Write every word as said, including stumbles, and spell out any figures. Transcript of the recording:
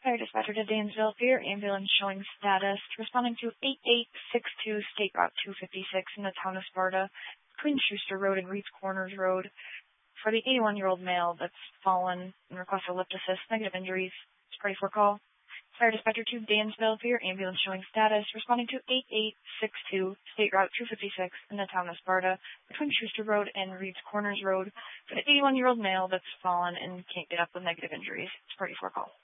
Fire dispatcher to Dansville, Fear ambulance showing status, responding to eight eight six two State Route two fifty-six in the town of Sparta, between Schuster Road and Reeds Corners Road, for the eighty-one-year-old male that's fallen and requests a lift assist, negative injuries. It's ready for call. Fire dispatcher to Dansville, Fear ambulance showing status, responding to eight eight six two State Route two fifty-six in the town of Sparta, between Schuster Road and Reeds Corners Road, for the eighty-one-year-old male that's fallen and can't get up with negative injuries. It's ready for call.